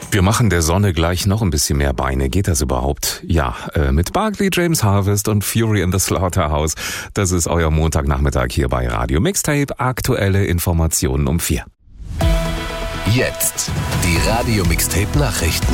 Wir machen der Sonne gleich noch ein bisschen mehr Beine. Geht das überhaupt? Ja, mit Barclay James Harvest und Fury in the Slaughterhouse. Das ist euer Montagnachmittag hier bei Radio Mixtape. Aktuelle Informationen um 4. Jetzt die Radio Mixtape Nachrichten.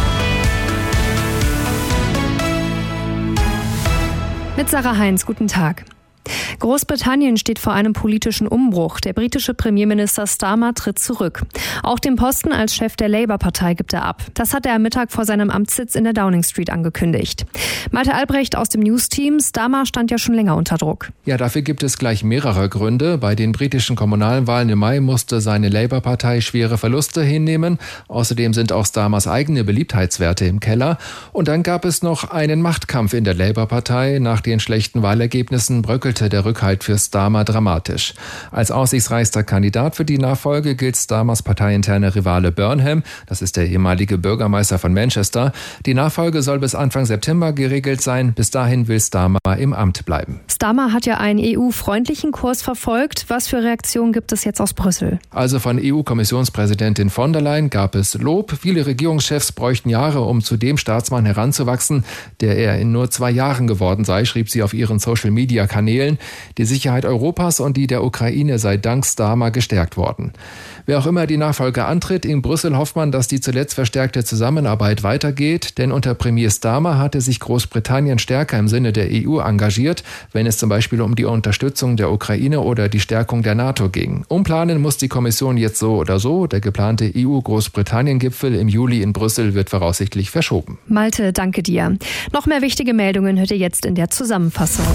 Mit Sarah Heinz, guten Tag. Großbritannien steht vor einem politischen Umbruch. Der britische Premierminister Starmer tritt zurück. Auch den Posten als Chef der Labour-Partei gibt er ab. Das hat er am Mittag vor seinem Amtssitz in der Downing Street angekündigt. Malte Albrecht aus dem News-Team. Starmer stand ja schon länger unter Druck. Ja, dafür gibt es gleich mehrere Gründe. Bei den britischen Kommunalwahlen im Mai musste seine Labour-Partei schwere Verluste hinnehmen. Außerdem sind auch Starmers eigene Beliebtheitswerte im Keller. Und dann gab es noch einen Machtkampf in der Labour-Partei. Nach den schlechten Wahlergebnissen bröckelte der Rückhalt für Starmer dramatisch. Als aussichtsreichster Kandidat für die Nachfolge gilt Starmers parteiinterner Rivale Burnham. Das ist der ehemalige Bürgermeister von Manchester. Die Nachfolge soll bis Anfang September geregelt sein. Bis dahin will Starmer im Amt bleiben. Starmer hat ja einen EU-freundlichen Kurs verfolgt. Was für Reaktionen gibt es jetzt aus Brüssel? Also von EU-Kommissionspräsidentin von der Leyen gab es Lob. Viele Regierungschefs bräuchten Jahre, um zu dem Staatsmann heranzuwachsen, der er in nur 2 Jahren geworden sei, schrieb sie auf ihren Social-Media-Kanälen. Die Sicherheit Europas und die der Ukraine sei dank Starmer gestärkt worden. Wer auch immer die Nachfolge antritt, in Brüssel hofft man, dass die zuletzt verstärkte Zusammenarbeit weitergeht, denn unter Premier Starmer hatte sich Großbritannien stärker im Sinne der EU engagiert, wenn es zum Beispiel um die Unterstützung der Ukraine oder die Stärkung der NATO ging. Umplanen muss die Kommission jetzt so oder so. Der geplante EU-Großbritannien-Gipfel im Juli in Brüssel wird voraussichtlich verschoben. Malte, danke dir. Noch mehr wichtige Meldungen hört ihr jetzt in der Zusammenfassung.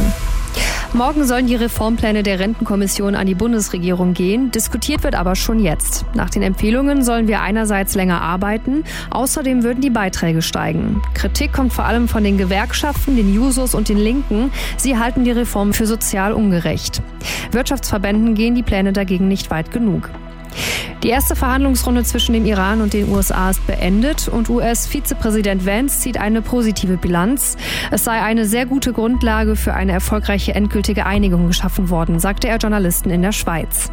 Morgen sollen die Reformpläne der Rentenkommission an die Bundesregierung gehen. Diskutiert wird aber schon jetzt. Nach den Empfehlungen sollen wir einerseits länger arbeiten, außerdem würden die Beiträge steigen. Kritik kommt vor allem von den Gewerkschaften, den Jusos und den Linken. Sie halten die Reform für sozial ungerecht. Wirtschaftsverbänden gehen die Pläne dagegen nicht weit genug. Die erste Verhandlungsrunde zwischen dem Iran und den USA ist beendet und US-Vizepräsident Vance zieht eine positive Bilanz. Es sei eine sehr gute Grundlage für eine erfolgreiche endgültige Einigung geschaffen worden, sagte er Journalisten in der Schweiz.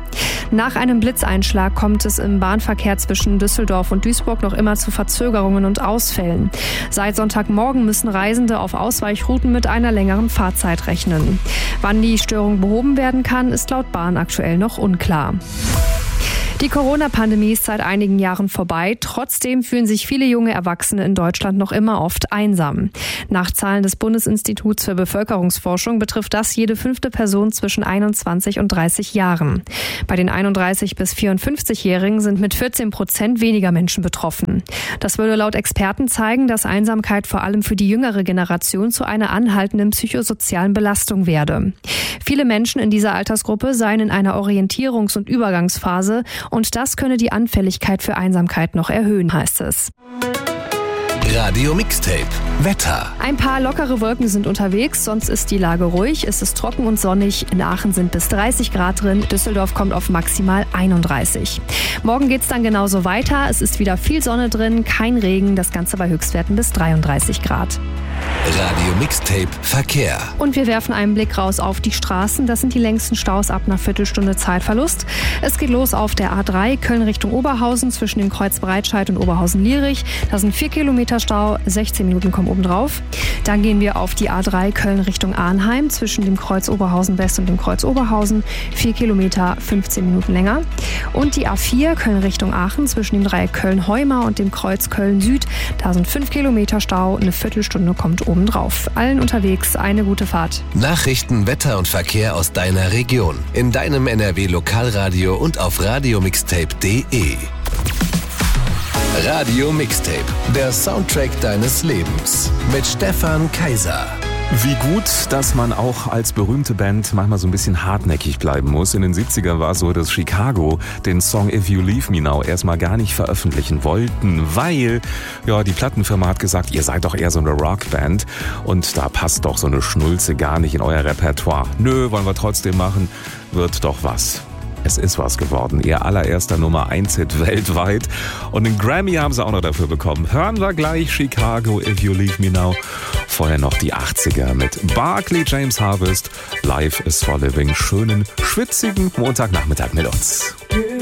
Nach einem Blitzeinschlag kommt es im Bahnverkehr zwischen Düsseldorf und Duisburg noch immer zu Verzögerungen und Ausfällen. Seit Sonntagmorgen müssen Reisende auf Ausweichrouten mit einer längeren Fahrzeit rechnen. Wann die Störung behoben werden kann, ist laut Bahn aktuell noch unklar. Die Corona-Pandemie ist seit einigen Jahren vorbei. Trotzdem fühlen sich viele junge Erwachsene in Deutschland noch immer oft einsam. Nach Zahlen des Bundesinstituts für Bevölkerungsforschung betrifft das jede 5. Person zwischen 21 und 30 Jahren. Bei den 31- bis 54-Jährigen sind mit 14% weniger Menschen betroffen. Das würde laut Experten zeigen, dass Einsamkeit vor allem für die jüngere Generation zu einer anhaltenden psychosozialen Belastung werde. Viele Menschen in dieser Altersgruppe seien in einer Orientierungs- und Übergangsphase und das könne die Anfälligkeit für Einsamkeit noch erhöhen, heißt es. Radio Mixtape Wetter. Ein paar lockere Wolken sind unterwegs, sonst ist die Lage ruhig. Es ist trocken und sonnig. In Aachen sind bis 30 Grad drin. Düsseldorf kommt auf maximal 31. Morgen geht's dann genauso weiter. Es ist wieder viel Sonne drin, kein Regen. Das Ganze bei Höchstwerten bis 33 Grad. Radio Mixtape Verkehr. Und wir werfen einen Blick raus auf die Straßen. Das sind die längsten Staus ab einer Viertelstunde Zeitverlust. Es geht los auf der A3 Köln Richtung Oberhausen zwischen dem Kreuz Breitscheid und Oberhausen-Lierich. Da sind 4 Kilometer Stau, 16 Minuten kommen obendrauf. Dann gehen wir auf die A3 Köln Richtung Arnheim zwischen dem Kreuz Oberhausen West und dem Kreuz Oberhausen. 4 Kilometer, 15 Minuten länger. Und die A4 Köln Richtung Aachen zwischen dem Dreieck Köln-Heumar und dem Kreuz Köln Süd. Da sind 5 Kilometer Stau, eine Viertelstunde kommt obendrauf. Allen unterwegs eine gute Fahrt. Nachrichten, Wetter und Verkehr aus deiner Region. In deinem NRW-Lokalradio und auf radiomixtape.de. Radio Mixtape, der Soundtrack deines Lebens. Mit Stefan Kaiser. Wie gut, dass man auch als berühmte Band manchmal so ein bisschen hartnäckig bleiben muss. In den 70ern war es so, dass Chicago den Song If You Leave Me Now erstmal gar nicht veröffentlichen wollten, weil die Plattenfirma hat gesagt, ihr seid doch eher so eine Rockband und da passt doch so eine Schnulze gar nicht in euer Repertoire. Nö, wollen wir trotzdem machen, wird doch was. Es ist was geworden. Ihr allererster Nummer-1-Hit weltweit. Und den Grammy haben sie auch noch dafür bekommen. Hören wir gleich Chicago, If You Leave Me Now. Vorher noch die 80er mit Barclay James Harvest. Life is for Living. Schönen, schwitzigen Montagnachmittag mit uns.